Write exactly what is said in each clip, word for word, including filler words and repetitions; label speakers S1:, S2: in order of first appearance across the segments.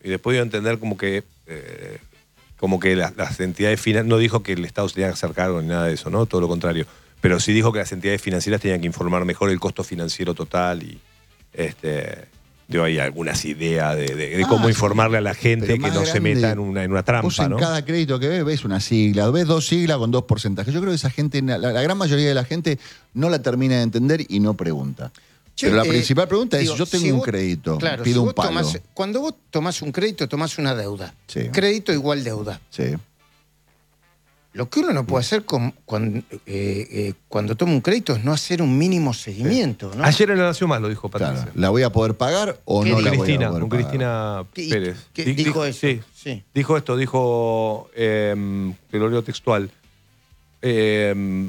S1: Y después dio a entender como que, eh, como que las, las entidades financieras, no dijo que el Estado se tenía que hacer cargo ni nada de eso, ¿no? Todo lo contrario. Pero sí dijo que las entidades financieras tenían que informar mejor el costo financiero total y este, dio ahí algunas ideas de, de, de
S2: ah,
S1: cómo
S2: sí,
S1: informarle a la gente que no
S2: grande,
S1: se meta en una, en una trampa,
S2: vos en
S1: ¿no?
S2: cada crédito que ves, ves una sigla, ves dos siglas con dos porcentajes. Yo creo que esa gente, la, la gran mayoría de la gente no la termina de entender y no pregunta.
S3: Yo,
S2: Pero la
S3: eh,
S2: principal pregunta
S3: digo,
S2: es, yo tengo
S3: si
S2: un
S3: vos,
S2: crédito,
S3: claro,
S2: pido
S3: si
S2: un
S3: vos
S2: palo.
S3: tomás, cuando vos tomás un crédito, tomás una deuda.
S2: Sí.
S3: Crédito igual deuda.
S2: Sí.
S3: Lo que uno no puede hacer con, cuando, eh, eh, cuando toma un crédito es no hacer un mínimo seguimiento, ¿no?
S1: Ayer en La Nación Más lo dijo Patricia.
S2: Claro, ¿la voy a poder pagar o
S3: ¿Qué
S2: no
S3: dijo?
S2: la voy a
S1: Cristina,
S2: poder
S1: con
S2: pagar?
S1: Cristina
S3: ¿Qué-
S1: Pérez.
S3: qué
S1: Di-
S3: dijo eso?
S1: Sí,
S3: Sí.
S1: dijo esto, dijo, eh, te lo leo textual. Eh,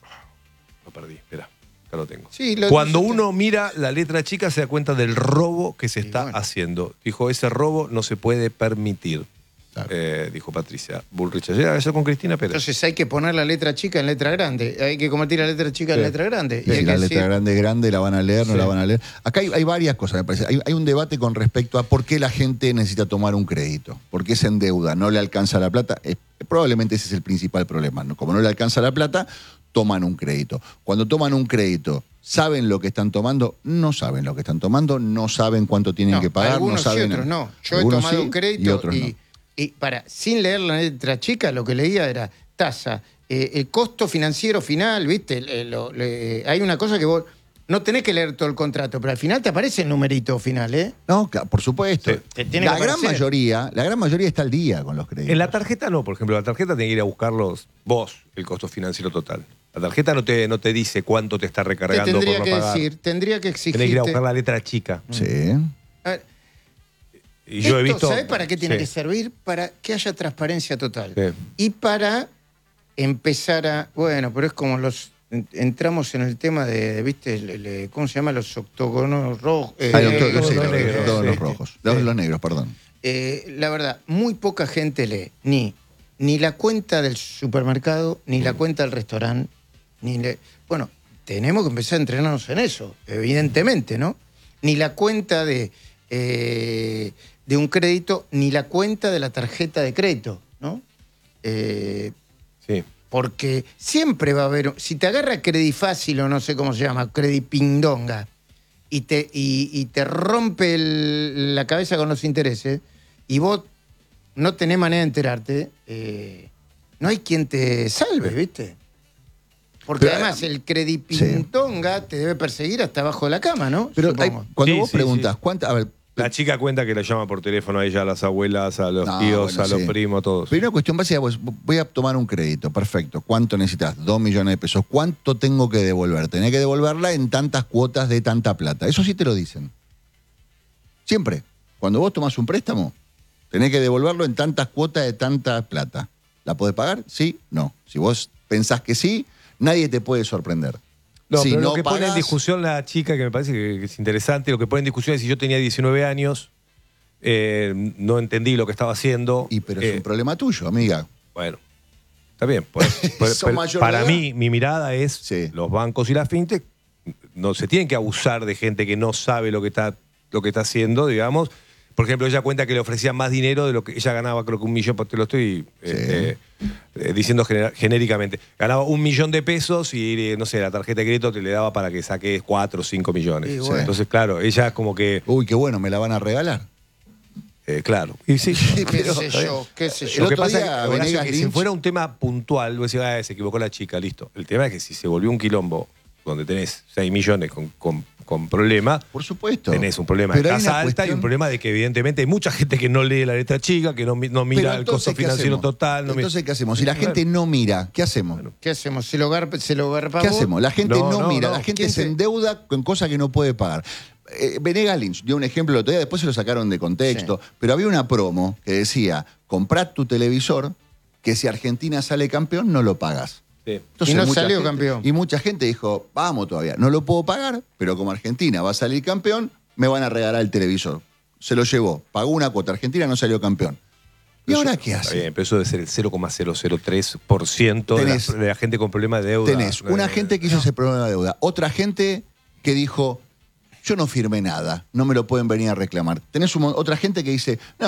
S1: lo perdí, espera, acá lo tengo.
S3: Sí, lo-
S1: Cuando
S3: lo-
S1: uno mira la letra chica se da cuenta del robo que se
S3: Sí,
S1: está
S3: bueno.
S1: haciendo. Dijo, ese robo no se puede permitir,
S2: Claro.
S1: eh, dijo Patricia Bullrich. Ayer ayer con Cristina Pérez.
S3: Entonces hay que poner la letra chica en letra grande. Hay que convertir la letra chica en
S1: Sí.
S3: letra grande.
S2: Sí,
S3: y hay
S2: la
S3: que
S2: letra
S3: decir-
S2: grande es grande, la van a leer, no
S1: Sí.
S2: la van a leer. Acá hay, hay varias cosas, me parece. Hay, hay un debate con respecto a por qué la gente necesita tomar un crédito. ¿Por qué se endeuda? ¿No le alcanza la plata? Eh, probablemente ese es el principal problema, ¿no? Como no le alcanza la plata, toman un crédito. Cuando toman un crédito, ¿saben lo que están tomando? No saben lo que están tomando, no saben cuánto tienen
S3: No,
S2: que pagar,
S3: algunos
S2: no saben.
S3: y otros no. Yo he
S2: Algunos
S3: tomado
S2: sí
S3: un crédito
S2: y otros
S3: y,
S2: no.
S3: y para, sin leer la letra chica, lo que leía era tasa, eh, el costo financiero final, ¿viste? Le- lo- le- hay una cosa que vos no tenés que leer todo el contrato, pero al final te aparece el numerito final, ¿eh?
S2: No, claro, por supuesto.
S1: Sí.
S3: Te tiene
S2: La
S3: que
S2: gran
S3: aparecer.
S2: mayoría, la gran mayoría está al día con los créditos.
S1: En la tarjeta no, por ejemplo, la tarjeta tiene que ir a buscarlos vos, el costo financiero total. La tarjeta no te, no te dice cuánto te está
S3: Te
S1: recargando
S3: tendría
S1: por no
S3: que
S1: pagar.
S3: decir, tendría que exigirte.
S1: Tenés que ir a buscar la letra chica.
S2: Sí.
S3: A ver,
S1: Y yo he
S3: esto,
S1: visto.
S3: ¿sabés para qué tiene
S1: Sí.
S3: que servir? Para que haya transparencia total.
S1: Sí.
S3: Y para empezar a. Bueno, pero es como los. en- Entramos en el tema de, de, ¿viste? El- el- ¿Cómo se llama? Los octógonos rojos. eh,
S2: Ah, los,
S3: eh,
S2: los-
S1: los
S2: sí, los-
S1: negros,
S2: todos
S1: sí.
S2: los rojos. Los, los negros, perdón.
S3: eh, la verdad, muy poca gente lee ni, ni la cuenta del supermercado, ni la cuenta del restaurante, ni le- bueno, tenemos que empezar a entrenarnos en eso, evidentemente, ¿no? Ni la cuenta de, eh, de un crédito, ni la cuenta de la tarjeta de crédito, ¿no? Eh,
S1: Sí.
S3: porque siempre va a haber, si te agarra Credifácil o no sé cómo se llama, Credipindonga, y te, y, y te rompe el- la cabeza con los intereses, y vos no tenés manera de enterarte, eh, no hay quien te salve, ¿viste? Porque
S2: Pero,
S3: además el Credipindonga te debe perseguir hasta abajo de la cama, ¿no?
S2: Pero hay-
S3: Supongo.
S2: cuando
S1: Sí,
S2: vos
S1: sí,
S2: preguntas,
S1: sí.
S2: ¿cuánta? A ver,
S1: La chica cuenta que la llama por teléfono a ella, a las abuelas, a los
S2: No,
S1: tíos,
S2: bueno,
S1: a los
S2: sí.
S1: primos, a todos.
S2: primera cuestión básica, pues voy a tomar un crédito, perfecto. ¿Cuánto necesitas? Dos millones de pesos. ¿Cuánto tengo que devolver? Tenés que devolverla en tantas cuotas de tanta plata. Eso sí te lo dicen. Siempre. Cuando vos tomás un préstamo, tenés que devolverlo en tantas cuotas de tanta plata. ¿La podés pagar? Sí, no. Si vos pensás que sí, nadie te puede sorprender.
S1: No,
S2: si
S1: pero
S2: no
S1: lo que pone en
S2: pagás-
S1: discusión la chica, que me parece que es interesante, lo que pone en discusión es si yo tenía diecinueve años, eh, no entendí lo que estaba haciendo.
S2: Y pero
S1: eh,
S2: es un problema tuyo, amiga.
S1: Bueno, está bien. pues, pues,
S2: Sos
S1: pero
S2: mayor
S1: para
S2: de edad.
S1: mí, mi mirada es,
S2: Sí.
S1: los bancos y la fintech no se tienen que abusar de gente que no sabe lo que está, lo que está haciendo, digamos. Por ejemplo, ella cuenta que le ofrecían más dinero de lo que ella ganaba, creo que un millón, te lo estoy eh, eh, diciendo genera- genéricamente. Ganaba un millón de pesos y, eh, no sé, la tarjeta de crédito te le daba para que saques cuatro o cinco millones.
S3: Y bueno.
S1: Entonces, claro, ella como que,
S2: Uy, qué bueno, me la van a regalar.
S1: eh, claro. Y sí,
S3: ¿Qué
S2: pero-
S3: sé yo? ¿Qué sé
S2: El
S3: yo?
S1: lo que
S2: otro
S1: pasa
S2: día,
S1: es que, Horacio,
S2: Venegas
S1: que si
S2: Lynch-
S1: fuera un tema puntual, vos decís, ah, se equivocó la chica, listo. El tema es que si se volvió un quilombo donde tenés seis millones con, con, con problema,
S2: Por supuesto.
S1: tenés un problema de
S2: Pero hay
S1: casa
S2: una
S1: alta y
S2: cuestión-
S1: un problema de que evidentemente hay mucha gente que no lee la letra chica, que no, mi- no mira
S2: Pero
S1: el
S2: entonces,
S1: costo
S2: ¿qué
S1: financiero
S2: hacemos?
S1: total. No mi-
S2: Entonces, ¿qué hacemos? Si la gente no mira, ¿qué hacemos?
S3: ¿Qué hacemos? ¿Se lo garpa, se lo garpa
S2: ¿Qué
S3: vos?
S2: hacemos? La gente
S1: No,
S2: no,
S1: no,
S2: mira,
S1: no.
S2: la gente
S3: ¿Quién
S2: se
S3: te-
S2: endeuda con cosas que no puede pagar. Eh, Venegas Lynch dio un ejemplo el otro día, después se lo sacaron de contexto, pero había una promo que decía, comprá tu televisor, que si Argentina sale campeón, no lo pagas.
S1: Sí.
S3: Y no
S2: mucha
S3: salió
S2: gente-
S3: campeón.
S2: Y mucha gente dijo, vamos todavía, no lo puedo pagar, pero como Argentina va a salir campeón, me van a regalar el televisor. Se lo llevó, pagó una cuota, Argentina no salió campeón. ¿Y
S1: Pero
S2: ahora
S1: eso-
S2: qué
S1: está
S2: hace?
S1: bien, pero eso debe ser el cero coma cero cero tres por ciento de, la-
S2: Tenés-
S1: de la gente con problemas de deuda.
S2: Tenés una gente que hizo ese problema de deuda, otra gente que dijo, yo no firmé nada, no me lo pueden venir a reclamar. Tenés un mon- otra gente que dice, no,